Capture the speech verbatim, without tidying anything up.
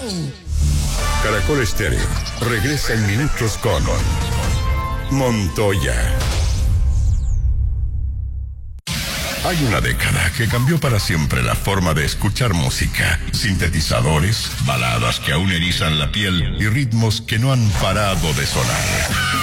Caracol Estéreo regresa en minutos con Montoya. Hay una década que cambió para siempre la forma de escuchar música. Sintetizadores, baladas que aún erizan la piel y ritmos que no han parado de sonar.